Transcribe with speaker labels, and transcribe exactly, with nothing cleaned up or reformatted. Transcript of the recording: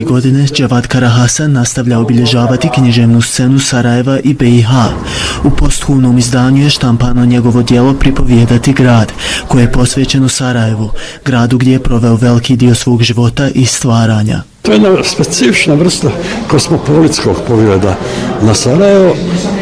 Speaker 1: Godine Dževad Karahasan nastavlja obilježavati književnu scenu Sarajeva i B i H. U posthumnom izdanju je štampano njegovo djelo Pripovijedati grad, koje je posvećeno Sarajevu, gradu gdje je proveo veliki dio svog života i stvaranja.
Speaker 2: To je jedna specifična vrsta kosmopolitskog pogleda na Sarajevo